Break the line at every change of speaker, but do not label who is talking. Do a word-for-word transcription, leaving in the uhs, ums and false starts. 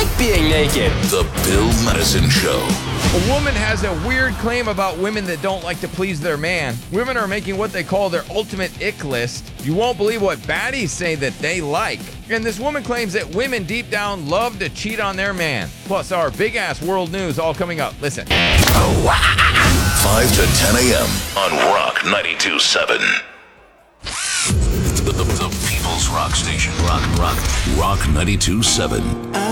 being naked.
The Bill Madison Show.
A woman has a weird claim about women that don't like to please their man. Women are making what they call their ultimate ick list. You won't believe what baddies say that they like. And this woman claims that women deep down love to cheat on their man. Plus our big-ass world news all coming up. Listen.
five to ten a.m. on Rock ninety-two point seven. The, the, the People's Rock Station. Rock, rock, rock ninety-two point seven.